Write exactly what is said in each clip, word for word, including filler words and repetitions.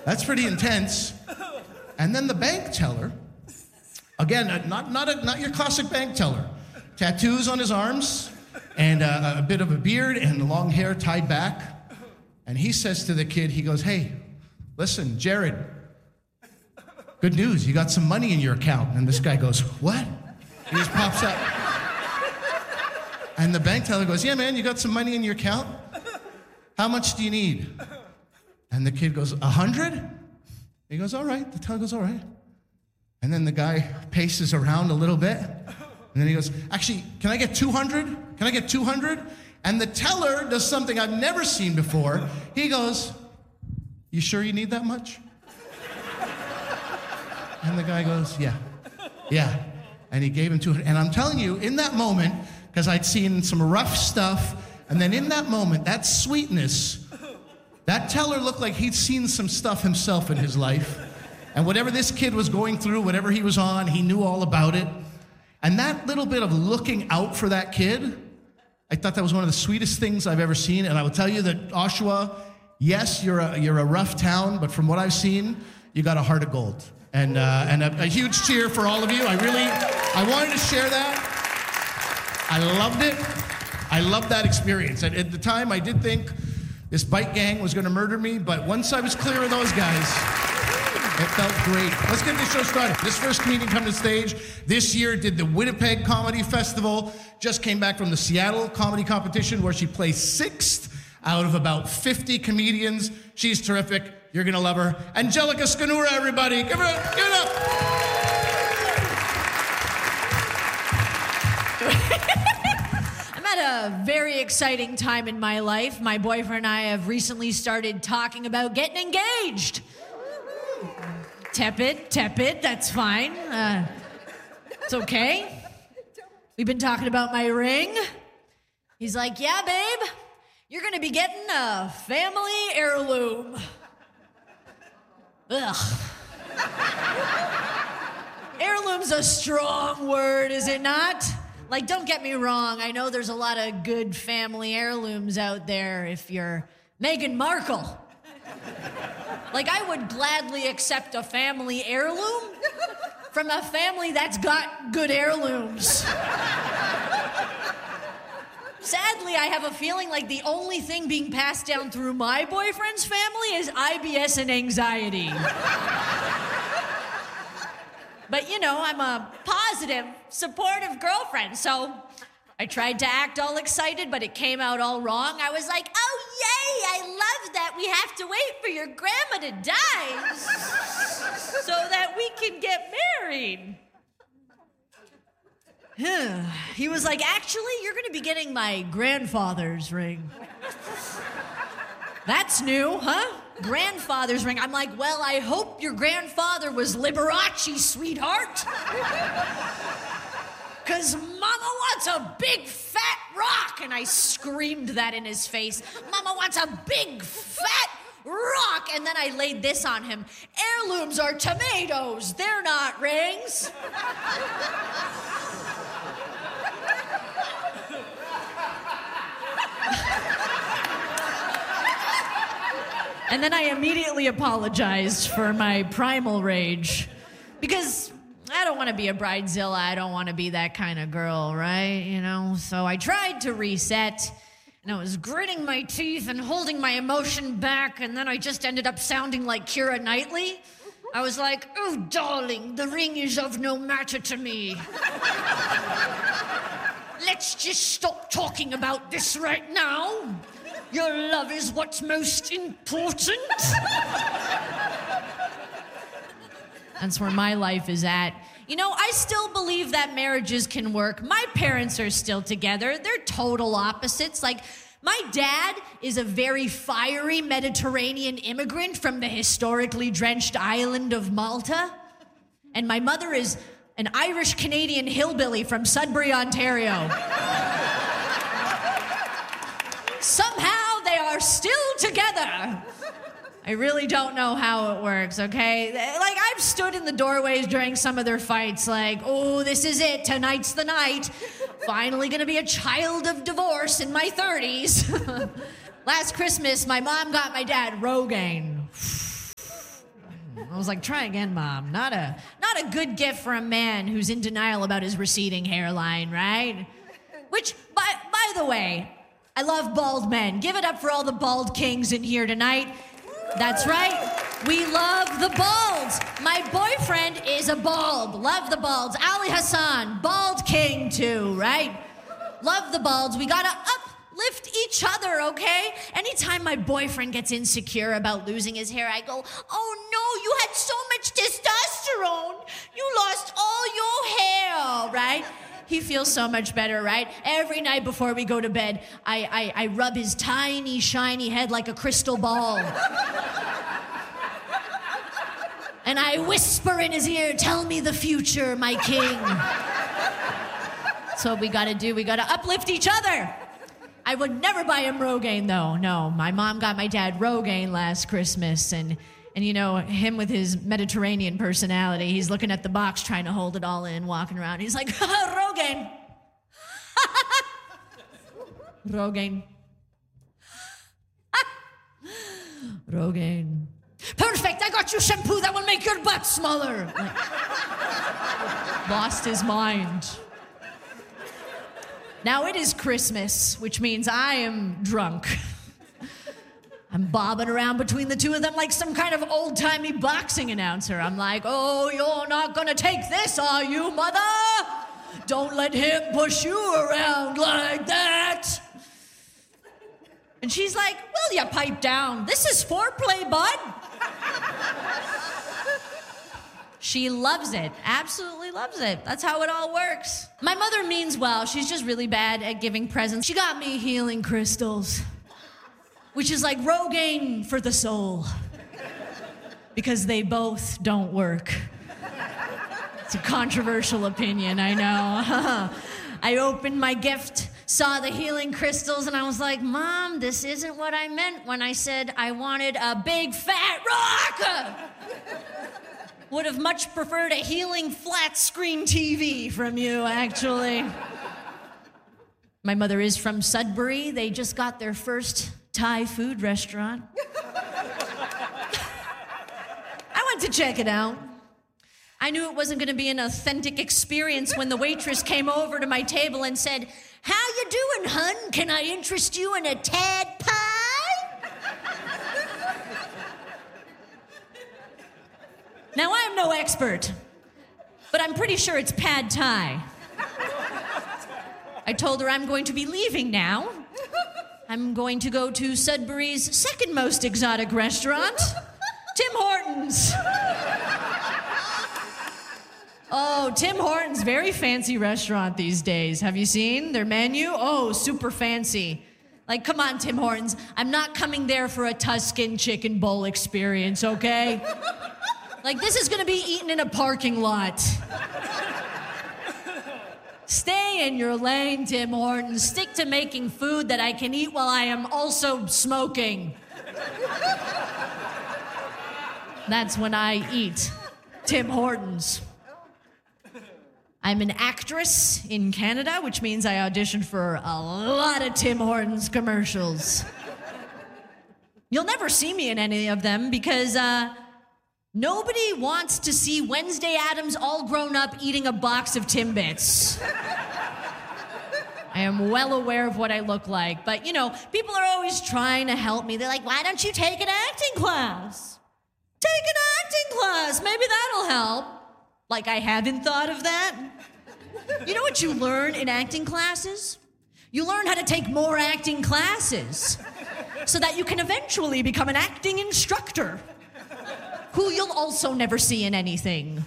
That's pretty intense. And then the bank teller, again, uh, not not a, not your classic bank teller. Tattoos on his arms, and uh, a bit of a beard, and long hair tied back. And he says to the kid, he goes, hey, listen, Jared, good news, you got some money in your account. And this guy goes, what? He just pops up. And the bank teller goes, yeah, man, you got some money in your account? How much do you need? And the kid goes, a hundred? He goes, all right. The teller goes, all right. And then the guy paces around a little bit. And then he goes, actually, can I get two hundred? Can I get two hundred? And the teller does something I've never seen before. He goes, you sure you need that much? And the guy goes, yeah, yeah. And he gave him two hundred. And I'm telling you, in that moment, because I'd seen some rough stuff, and then in that moment, that sweetness, that teller looked like he'd seen some stuff himself in his life. And whatever this kid was going through, whatever he was on, he knew all about it. And that little bit of looking out for that kid, I thought that was one of the sweetest things I've ever seen. And I will tell you that Oshawa, yes, you're a, you're a rough town, but from what I've seen, you got a heart of gold. And uh, and a, a huge cheer for all of you. I really, I wanted to share that. I loved it. I loved that experience. At, at the time, I did think this bike gang was going to murder me, but once I was clear of those guys, it felt great. Let's get this show started. This first comedian come to the stage this year did the Winnipeg Comedy Festival, just came back from the Seattle Comedy Competition where she placed sixth out of about fifty comedians. She's terrific. You're going to love her. Angelica Scanura, everybody. Give her a, give it up. I'm at a very exciting time in my life. My boyfriend and I have recently started talking about getting engaged. Tepid, tepid, that's fine. Uh, it's okay. We've been talking about my ring. He's like, yeah, babe, you're gonna be getting a family heirloom. Ugh. Heirloom's a strong word, is it not? Like, don't get me wrong, I know there's a lot of good family heirlooms out there if you're Meghan Markle. Like, I would gladly accept a family heirloom from a family that's got good heirlooms. Sadly, I have a feeling like the only thing being passed down through my boyfriend's family is I B S and anxiety. But, you know, I'm a positive, supportive girlfriend, so I tried to act all excited, but it came out all wrong. I was like, oh, yay, I love that we have to wait for your grandma to die so that we can get married. He was like, actually, you're going to be getting my grandfather's ring. That's new, huh? Grandfather's ring. I'm like, well, I hope your grandfather was Liberace, sweetheart. Because Mama wants a big fat rock. And I screamed that in his face. Mama wants a big fat rock. And then I laid this on him. Heirlooms are tomatoes. They're not rings. And then I immediately apologized for my primal rage. Because I don't want to be a bridezilla. I don't want to be that kind of girl, right? You know? So I tried to reset, and I was gritting my teeth and holding my emotion back, and then I just ended up sounding like Keira Knightley. I was like, oh, darling, the ring is of no matter to me. Let's just stop talking about this right now. Your love is what's most important. That's where my life is at. You know, I still believe that marriages can work. My parents are still together. They're total opposites. Like, my dad is a very fiery Mediterranean immigrant from the historically drenched island of Malta. And my mother is an Irish-Canadian hillbilly from Sudbury, Ontario. Somehow they are still together. I really don't know how it works, okay? Like, I've stood in the doorways during some of their fights, like, oh, this is it, tonight's the night. Finally gonna be a child of divorce in my thirties. Last Christmas, my mom got my dad Rogaine. I was like, try again, Mom. Not a not a good gift for a man who's in denial about his receding hairline, right? Which, by, by the way, I love bald men. Give it up for all the bald kings in here tonight. That's right. We love the balds. My boyfriend is a bald. Love the balds. Ali Hassan, bald king too, right? Love the balds. We gotta uplift each other, okay? Anytime my boyfriend gets insecure about losing his hair, I go, oh no, you had so much testosterone. You lost all your hair, right? He feels so much better, right? Every night before we go to bed, I, I, I rub his tiny, shiny head like a crystal ball. And I whisper in his ear, tell me the future, my king. That's what we gotta do. We gotta uplift each other. I would never buy him Rogaine, though. No, my mom got my dad Rogaine last Christmas, and And, you know, him with his Mediterranean personality, he's looking at the box trying to hold it all in, walking around. He's like, Rogaine. Rogaine. Rogaine. Perfect, I got you shampoo that will make your butt smaller. Like, lost his mind. Now it is Christmas, which means I am drunk. I'm bobbing around between the two of them like some kind of old-timey boxing announcer. I'm like, oh, you're not gonna take this, are you, mother? Don't let him push you around like that. And she's like, will you pipe down? This is foreplay, bud. She loves it, absolutely loves it. That's how it all works. My mother means well. She's just really bad at giving presents. She got me healing crystals, which is like Rogaine for the soul, because they both don't work. It's a controversial opinion, I know. I opened my gift, saw the healing crystals, and I was like, Mom, this isn't what I meant when I said I wanted a big fat rock. Would have much preferred a healing flat screen T V from you, actually. My mother is from Sudbury. They just got their first Thai food restaurant. I went to check it out. I knew it wasn't going to be an authentic experience when the waitress came over to my table and said, how you doing, hun? Can I interest you in a Tad Pie? Now, I am no expert, but I'm pretty sure it's Pad Thai. I told her I'm going to be leaving now. I'm going to go to Sudbury's second most exotic restaurant, Tim Hortons. Oh, Tim Hortons, very fancy restaurant these days. Have you seen their menu? Oh, super fancy. Like, come on, Tim Hortons. I'm not coming there for a Tuscan chicken bowl experience, okay? Like, this is gonna be eaten in a parking lot. Stay in your lane, Tim Hortons. Stick to making food that I can eat while I am also smoking. That's when I eat Tim Hortons. I'm an actress in Canada, which means I auditioned for a lot of Tim Hortons commercials. You'll never see me in any of them because, uh, nobody wants to see Wednesday Addams all grown up eating a box of Timbits. I am well aware of what I look like, but you know, people are always trying to help me. They're like, why don't you take an acting class? Take an acting class, maybe that'll help. Like I haven't thought of that. You know what you learn in acting classes? You learn how to take more acting classes so that you can eventually become an acting instructor, who you'll also never see in anything.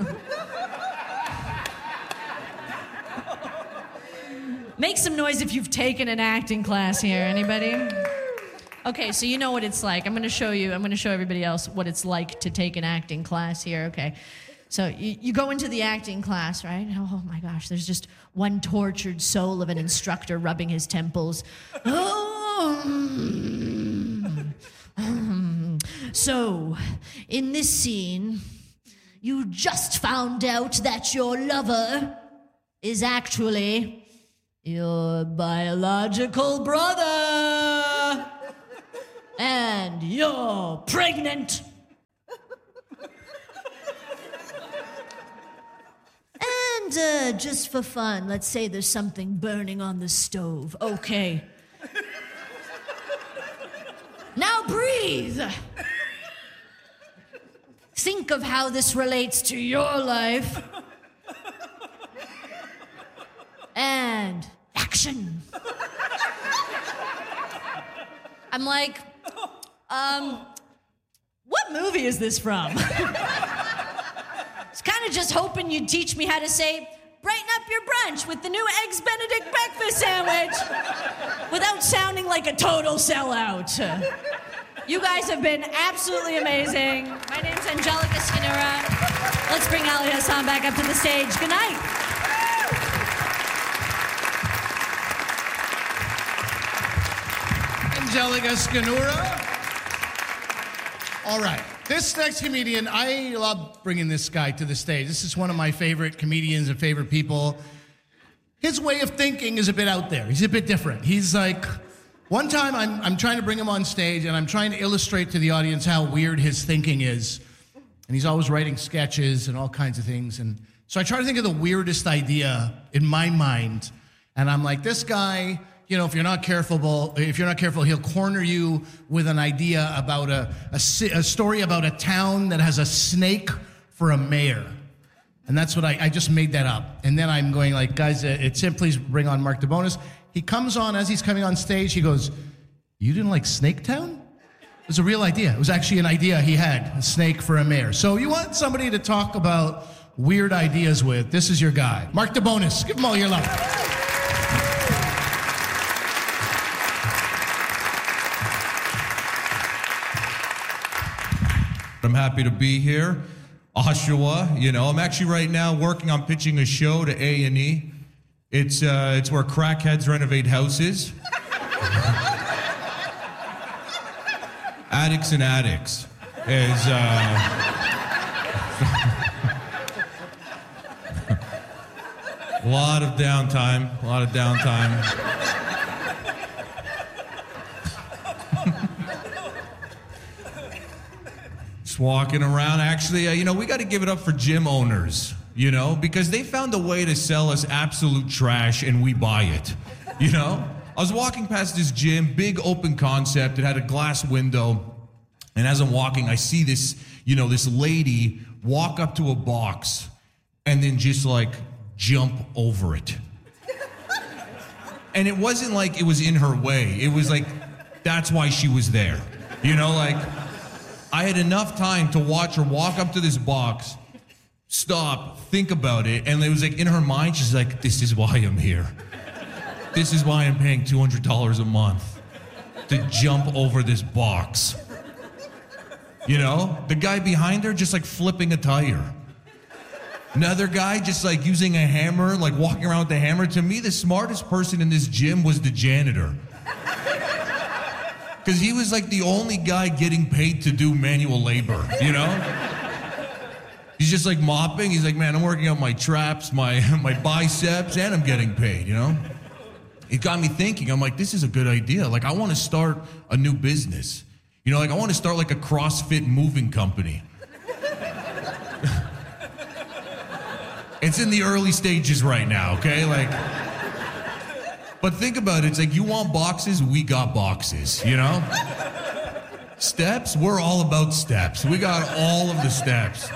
Make some noise if you've taken an acting class here. Anybody? Okay, so you know what it's like. I'm gonna show you, I'm gonna show everybody else what it's like to take an acting class here, okay? So you, you go into the acting class, right? Oh my gosh, there's just one tortured soul of an instructor rubbing his temples. Oh, mm, mm. So, in this scene, you just found out that your lover is actually your biological brother. And you're pregnant. And uh, just for fun, let's say there's something burning on the stove. Okay. Now breathe. Think of how this relates to your life. And action. I'm like, um, what movie is this from? I was kind of just hoping you'd teach me how to say, brighten up your brunch with the new Eggs Benedict breakfast sandwich without sounding like a total sellout. You guys have been absolutely amazing. My name's Angelica Scanura. Let's bring Ali Hassan back up to the stage. Good night. Angelica Scanura. All right. This next comedian, I love bringing this guy to the stage. This is one of my favorite comedians and favorite people. His way of thinking is a bit out there. He's a bit different. He's like, one time I'm, I'm trying to bring him on stage and I'm trying to illustrate to the audience how weird his thinking is. And he's always writing sketches and all kinds of things. And so I try to think of the weirdest idea in my mind. And I'm like, this guy, you know, if you're not careful, if you're not careful, he'll corner you with an idea about a, a, a story about a town that has a snake for a mayor. And that's what I, I just made that up. And then I'm going like, guys, it's in, please bring on Mark DeBonis. He comes on, as he's coming on stage, he goes, you didn't like Snaketown? It was a real idea. It was actually an idea he had, a snake for a mayor. So you want somebody to talk about weird ideas with, this is your guy. Mark DeBonis, give him all your love. I'm happy to be here. Oshawa, you know, I'm actually right now working on pitching a show to A and E. It's uh, it's where crackheads renovate houses. Addicts and Addicts is uh, a lot of downtime, a lot of downtime. Walking around. Actually, uh, you know, we got to give it up for gym owners, you know, because they found a way to sell us absolute trash and we buy it, you know? I was walking past this gym, big open concept. It had a glass window. And as I'm walking, I see this, you know, this lady walk up to a box and then just like jump over it. And it wasn't like it was in her way. It was like, that's why she was there, you know, like... I had enough time to watch her walk up to this box, stop, think about it, and it was like in her mind, she's like, this is why I'm here. This is why I'm paying two hundred dollars a month to jump over this box. You know? The guy behind her just like flipping a tire. Another guy just like using a hammer, like walking around with the hammer. To me, the smartest person in this gym was the janitor. Because he was like the only guy getting paid to do manual labor, you know? He's just like mopping. He's like, man, I'm working out my traps, my, my biceps, and I'm getting paid, you know? It got me thinking. I'm like, this is a good idea. Like, I want to start a new business. You know, like, I want to start like a CrossFit moving company. It's in the early stages right now, okay? Like... But think about it, it's like you want boxes, we got boxes, you know? Steps, we're all about steps. We got all of the steps.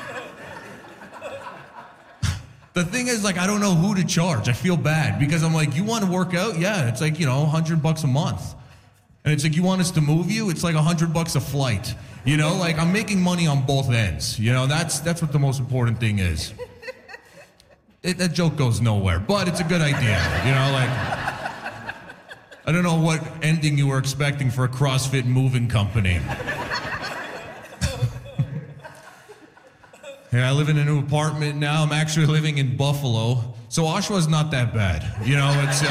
The thing is, like, I don't know who to charge. I feel bad because I'm like, you want to work out? Yeah, it's like, you know, a hundred bucks a month. And it's like, you want us to move you? It's like a hundred bucks a flight. You know, like I'm making money on both ends. You know, that's that's what the most important thing is. It, that joke goes nowhere, but it's a good idea. You know, like... I don't know what ending you were expecting for a CrossFit moving company. Yeah, I live in a new apartment now. I'm actually living in Buffalo. So Oshawa's not that bad. You know, it's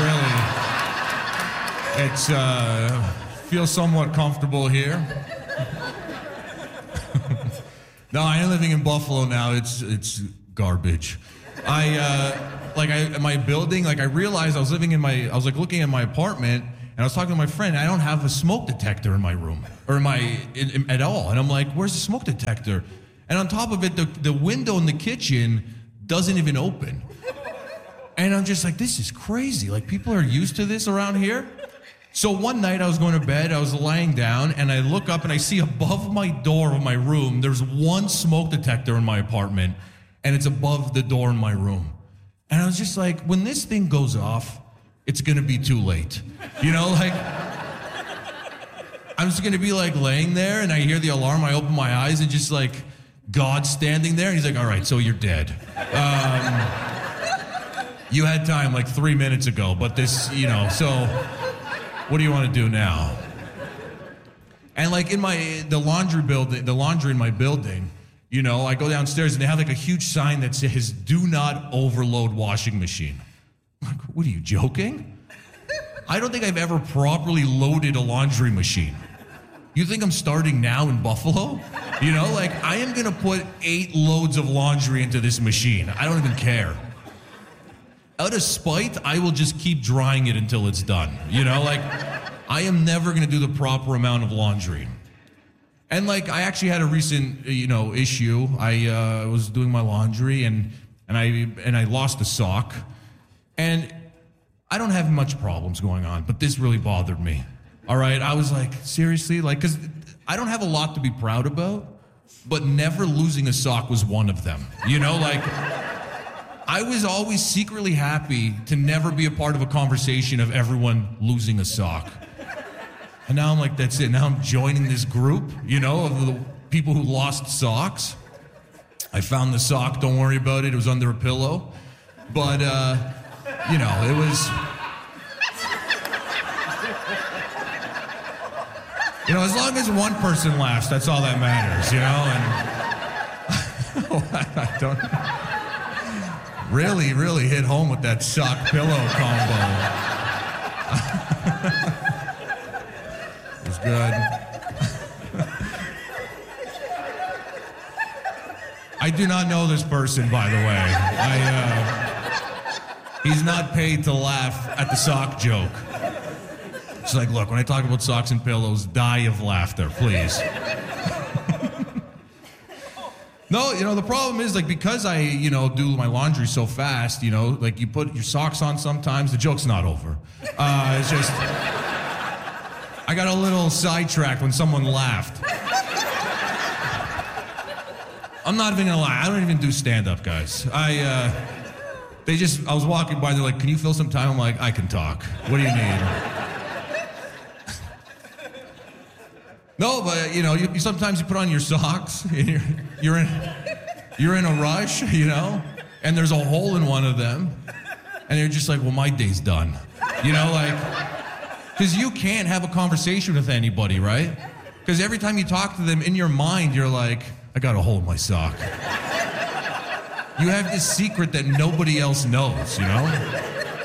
uh, really... It's, uh... feels somewhat comfortable here. No, I am living in Buffalo now. It's, it's garbage. I, uh... Like, I, my building, like, I realized I was living in my, I was, like, looking at my apartment, and I was talking to my friend, I don't have a smoke detector in my room, or in my, in, in, at all. And I'm like, where's the smoke detector? And on top of it, the, the window in the kitchen doesn't even open. And I'm just like, this is crazy. Like, people are used to this around here. So one night I was going to bed, I was laying down, and I look up and I see above my door of my room, there's one smoke detector in my apartment, and it's above the door in my room. And I was just like, when this thing goes off, it's gonna be too late. You know, like, I'm just gonna be like laying there, and I hear the alarm, I open my eyes, and just like, God's standing there, and he's like, all right, so you're dead. Um, you had time like three minutes ago, but this, you know, so... What do you want to do now? And like in my, the laundry building, the laundry in my building, you know, I go downstairs and they have like a huge sign that says, do not overload washing machine. I'm like, what are you joking? I don't think I've ever properly loaded a laundry machine. You think I'm starting now in Buffalo? You know, like I am going to put eight loads of laundry into this machine. I don't even care. Out of spite, I will just keep drying it until it's done. You know, like, I am never going to do the proper amount of laundry. And, like, I actually had a recent, you know, issue. I uh, was doing my laundry, and and I and I lost a sock. And I don't have much problems going on, but this really bothered me. All right? I was like, seriously? Like, because I don't have a lot to be proud about, but never losing a sock was one of them. You know, like... I was always secretly happy to never be a part of a conversation of everyone losing a sock. And now I'm like, that's it. Now I'm joining this group, you know, of the people who lost socks. I found the sock, don't worry about it. It was under a pillow. But, uh, you know, it was... You know, as long as one person laughs, that's all that matters, you know? And I don't... Really, really hit home with that sock pillow combo. It was good. I do not know this person, by the way. I, uh, he's not paid to laugh at the sock joke. It's like, look, when I talk about socks and pillows, die of laughter, please. No, you know, the problem is, like, because I, you know, do my laundry so fast, you know, like, you put your socks on sometimes, the joke's not over. Uh, it's just, I got a little sidetracked when someone laughed. I'm not even gonna lie, I don't even do stand-up, guys. I, uh, they just, I was walking by, they're like, can you fill some time? I'm like, I can talk. What do you need? No, but, you know, you, you sometimes you put on your socks, and you're, you're, in, you're in a rush, you know, and there's a hole in one of them, and you're just like, well, my day's done. You know, like, because you can't have a conversation with anybody, right? Because every time you talk to them, in your mind, you're like, I got a hole in my sock. You have this secret that nobody else knows, you know?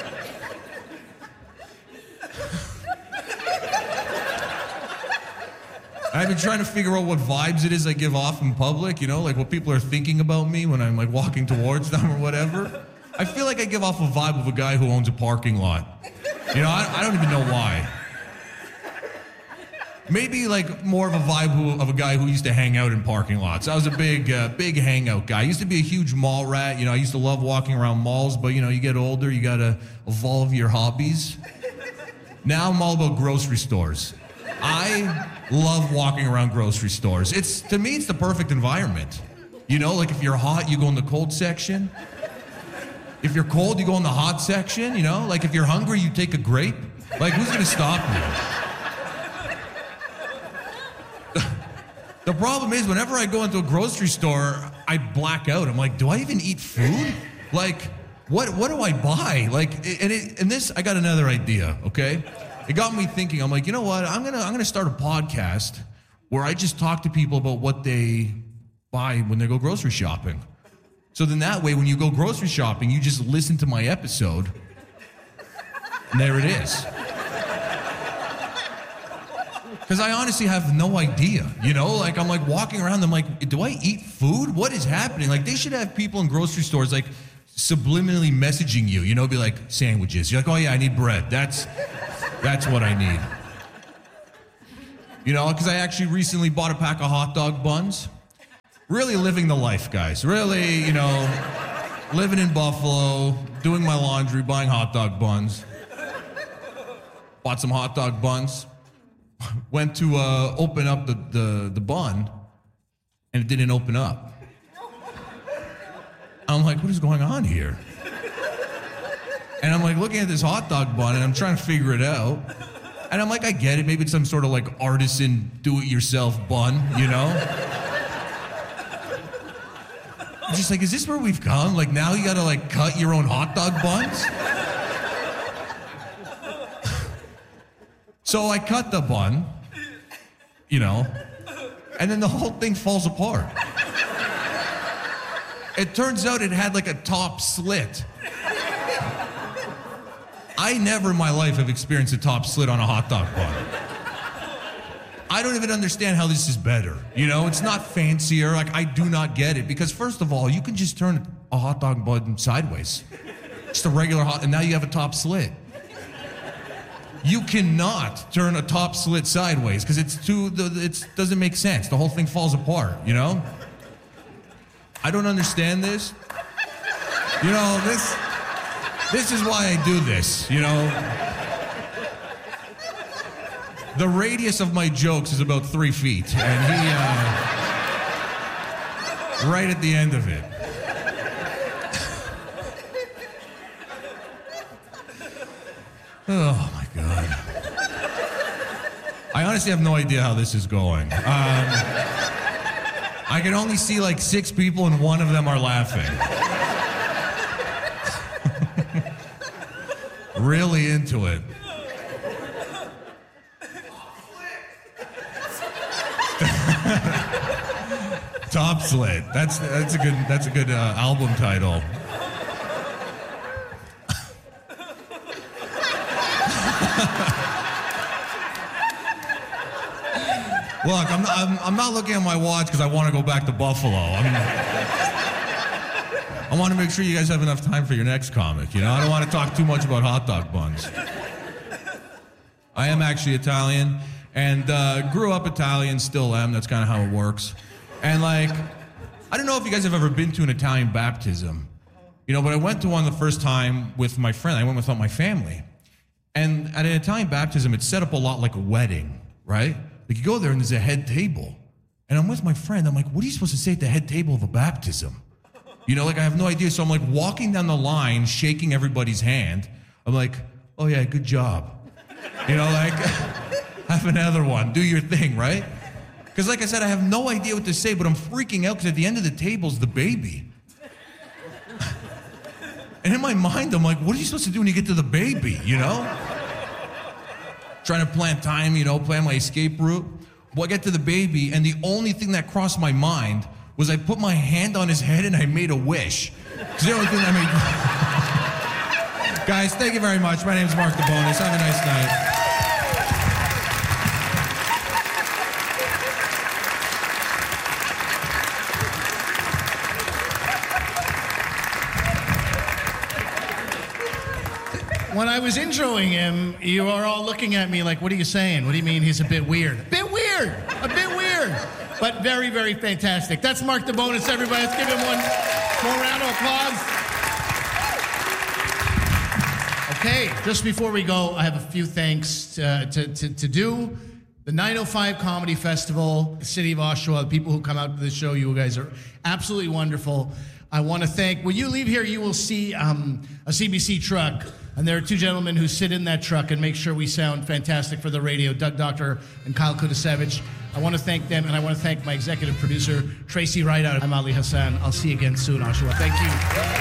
I've been trying to figure out what vibes it is I give off in public, you know, like what people are thinking about me when I'm like walking towards them or whatever. I feel like I give off a vibe of a guy who owns a parking lot. You know, I, I don't even know why. Maybe like more of a vibe who, of a guy who used to hang out in parking lots. I was a big, uh, big hangout guy. I used to be a huge mall rat. You know, I used to love walking around malls, but you know, you get older, you gotta evolve your hobbies. Now I'm all about grocery stores. I love walking around grocery stores. It's, to me, it's the perfect environment. You know, like if you're hot, you go in the cold section. If you're cold, you go in the hot section, you know? Like if you're hungry, you take a grape. Like who's gonna stop you? The problem is whenever I go into a grocery store, I black out. I'm like, do I even eat food? Like, what what do I buy? Like, and, it, and this, I got another idea, okay? It got me thinking. I'm like, you know what? I'm gonna I'm gonna start a podcast where I just talk to people about what they buy when they go grocery shopping. So then that way, when you go grocery shopping, you just listen to my episode, and there it is. Because I honestly have no idea, you know? Like, I'm like walking around, I'm like, do I eat food? What is happening? Like, they should have people in grocery stores, like, subliminally messaging you, you know, be like, sandwiches. You're like, oh yeah, I need bread. That's, that's what I need. You know, because I actually recently bought a pack of hot dog buns. Really living the life, guys. Really, you know, living in Buffalo, doing my laundry, buying hot dog buns. Bought some hot dog buns. Went to uh, open up the, the, the bun, and it didn't open up. I'm like, what is going on here? And I'm like looking at this hot dog bun, and I'm trying to figure it out. And I'm like, I get it. Maybe it's some sort of like artisan, do-it-yourself bun, you know? I'm just like, is this where we've come? Like now you gotta like cut your own hot dog buns? So I cut the bun, you know, and then the whole thing falls apart. It turns out it had like a top slit. I never in my life have experienced a top slit on a hot dog bun. I don't even understand how this is better. You know, it's not fancier. Like, I do not get it. Because first of all, you can just turn a hot dog bun sideways. Just a regular hot, and now you have a top slit. You cannot turn a top slit sideways because it's too, it doesn't make sense. The whole thing falls apart, you know? I don't understand this. You know, this, this is why I do this, you know? The radius of my jokes is about three feet, and he, uh, right at the end of it. Oh, my God. I honestly have no idea how this is going. Um, I can only see like six people, and one of them are laughing. Really into it. Top Slit. That's that's a good that's a good uh, album title. Look, I'm not, I'm, I'm not looking at my watch because I want to go back to Buffalo. I'm, I want to make sure you guys have enough time for your next comic. You know, I don't want to talk too much about hot dog buns. I am actually Italian, and uh, grew up Italian, still am. That's kind of how it works. And like, I don't know if you guys have ever been to an Italian baptism, you know, but I went to one the first time with my friend. I went with my family. And at an Italian baptism, it's set up a lot like a wedding, right? Like you go there and there's a head table. And I'm with my friend. I'm like, what are you supposed to say at the head table of a baptism? You know, like I have no idea. So I'm like walking down the line, shaking everybody's hand. I'm like, oh yeah, good job. You know, like, have another one. Do your thing, right? Because like I said, I have no idea what to say, but I'm freaking out because at the end of the table's the baby. And in my mind, I'm like, what are you supposed to do when you get to the baby, you know? Trying to plan time, you know, plan my escape route. Well, I get to the baby, and the only thing that crossed my mind was I put my hand on his head and I made a wish. It's the only thing I made. Guys, thank you very much. My name is Mark DeBonis. Have a nice night. When I was introing him, you are all looking at me like, what are you saying? What do you mean he's a bit weird? A bit weird! A bit weird! But very, very fantastic. That's Mark DeBonis, everybody. Let's give him one more round of applause. Okay, just before we go, I have a few thanks uh, to, to, to do. The nine oh five Comedy Festival, the city of Oshawa, the people who come out to the show, you guys are absolutely wonderful. I want to thank, when you leave here, you will see um, a C B C truck. And there are two gentlemen who sit in that truck and make sure we sound fantastic for the radio, Doug Doctor and Kyle Kudasevich. I want to thank them, and I want to thank my executive producer, Tracy Rideout. I'm Ali Hassan. I'll see you again soon, Oshawa. Thank you.